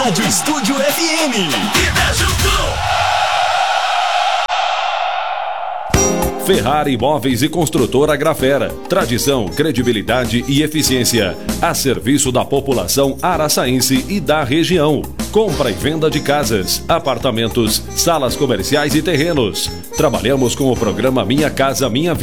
Rádio Estúdio FM. Ferrari Imóveis e Construtora Grafera. Tradição, credibilidade e eficiência. A serviço da população araçaense e da região. Compra e venda de casas, apartamentos, salas comerciais e terrenos. Trabalhamos com o programa Minha Casa Minha Vida.